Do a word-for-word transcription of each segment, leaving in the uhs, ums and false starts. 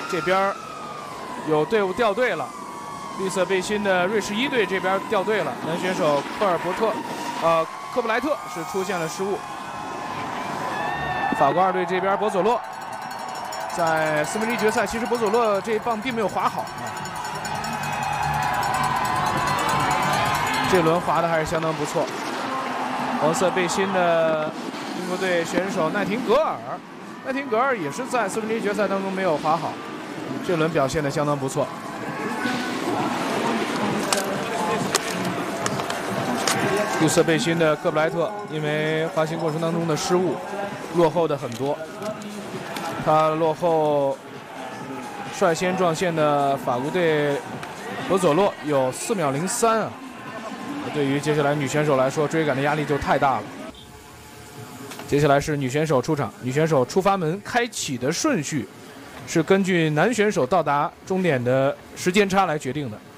这边有队伍掉队了，绿色背心的瑞士一队这边掉队了，男选手科尔伯特，呃，科布莱特是出现了失误。法国二队这边博佐洛，在四分之一决赛，其实博佐洛这一棒并没有滑好啊，这轮滑的还是相当不错。黄色背心的英国队选手奈廷格尔，奈廷格尔也是在四分之一决赛当中没有滑好，这轮表现的相当不错。绿色背心的科布莱特因为滑行过程当中的失误，落后的很多。他落后率先撞线的法国队博佐洛有四秒零三啊！对于接下来女选手来说，追赶的压力就太大了。接下来是女选手出场，女选手出发门开启的顺序是根据男选手到达终点的时间差来决定的。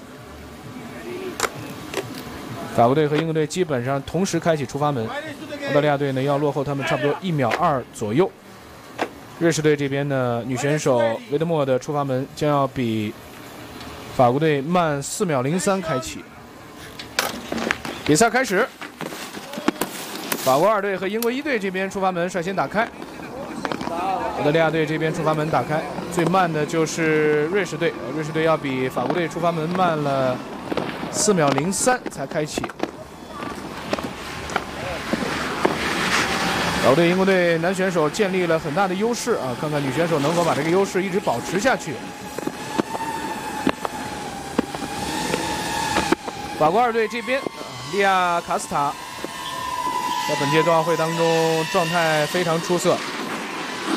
法国队和英国队基本上同时开启出发门，澳大利亚队呢要落后他们差不多一秒二左右。瑞士队这边呢，女选手维德莫的出发门将要比法国队慢四秒零三开启。比赛开始，法国二队和英国一队这边出发门率先打开，澳大利亚队这边出发门打开，最慢的就是瑞士队，瑞士队要比法国队出发门慢了四秒零三才开启。法国队、英国队男选手建立了很大的优势啊，看看女选手能否把这个优势一直保持下去。法国二队这边，利亚卡斯塔在本届冬奥会当中状态非常出色。